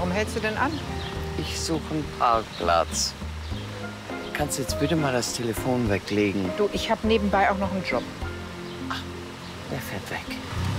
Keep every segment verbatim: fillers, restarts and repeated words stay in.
Warum hältst du denn an? Ich suche einen Parkplatz. Kannst du jetzt bitte mal das Telefon weglegen? Du, ich habe nebenbei auch noch einen Job. Ach, der fährt weg.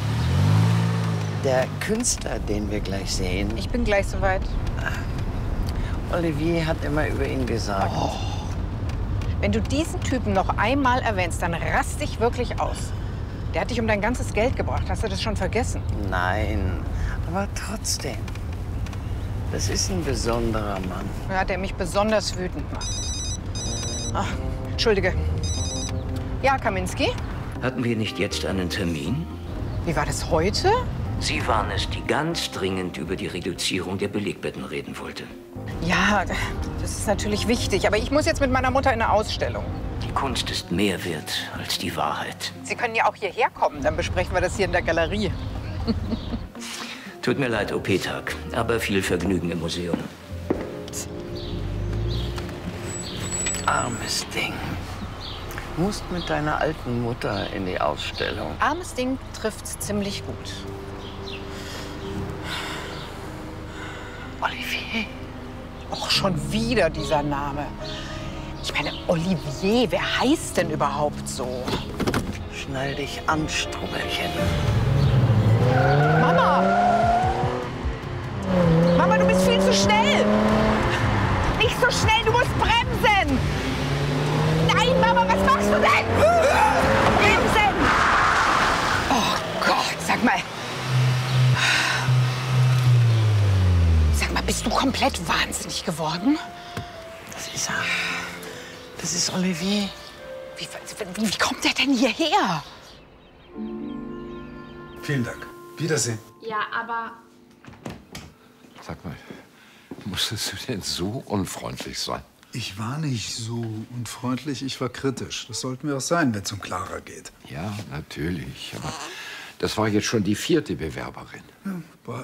Der Künstler, den wir gleich sehen. Ich bin gleich soweit. Olivier hat immer über ihn gesagt. Oh. Wenn du diesen Typen noch einmal erwähnst, dann rast dich wirklich aus. Der hat dich um dein ganzes Geld gebracht. Hast du das schon vergessen? Nein, aber trotzdem. Das ist ein besonderer Mann. Ja, der mich besonders wütend macht. Ach, Entschuldige. Ja, Kaminski? Hatten wir nicht jetzt einen Termin? Wie war das heute? Sie waren es, die ganz dringend über die Reduzierung der Belegbetten reden wollte. Ja, das ist natürlich wichtig. Aber ich muss jetzt mit meiner Mutter in eine Ausstellung. Die Kunst ist mehr wert als die Wahrheit. Sie können ja auch hierher kommen. Dann besprechen wir das hier in der Galerie. Tut mir leid, O P-Tag, aber viel Vergnügen im Museum. Armes Ding. Du musst mit deiner alten Mutter in die Ausstellung. Armes Ding trifft's ziemlich gut. Olivier? Och, schon wieder dieser Name. Ich meine, Olivier, wer heißt denn überhaupt so? Schnall dich an, Strummelchen. Mama! Mama, du bist viel zu schnell! Nicht so schnell, du musst bremsen! Nein, Mama, was machst du denn? Bremsen! Oh Gott, sag mal. Sag mal, bist du komplett wahnsinnig geworden? Das ist er. Das ist Olivier. Wie, wie, wie kommt der denn hierher? Vielen Dank. Wiedersehen. Ja, aber... Sag mal, musstest du denn so unfreundlich sein? Ich war nicht so unfreundlich, ich war kritisch. Das sollten wir auch sein, wenn es um Clara geht. Ja, natürlich. Aber das war jetzt schon die vierte Bewerberin. Ja, war